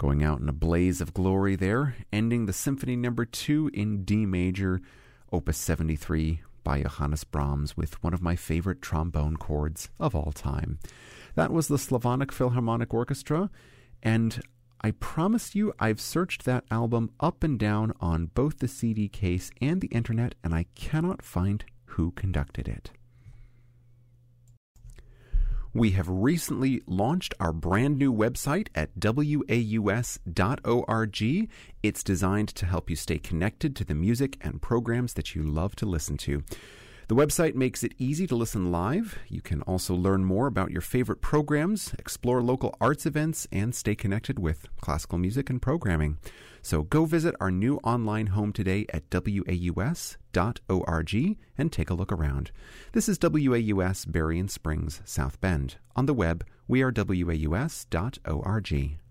Going out in a blaze of glory there, ending the Symphony No. 2 in D major, Opus 73 by Johannes Brahms with one of my favorite trombone chords of all time. That was the Slavonic Philharmonic Orchestra, and I promise you I've searched that album up and down on both the CD case and the internet, and I cannot find who conducted it. We have recently launched our brand new website at waus.org. It's designed to help you stay connected to the music and programs that you love to listen to. The website makes it easy to listen live. You can also learn more about your favorite programs, explore local arts events, and stay connected with classical music and programming. So go visit our new online home today at waus.org and take a look around. This is WAUS Berrien Springs, South Bend. On the web, we are waus.org.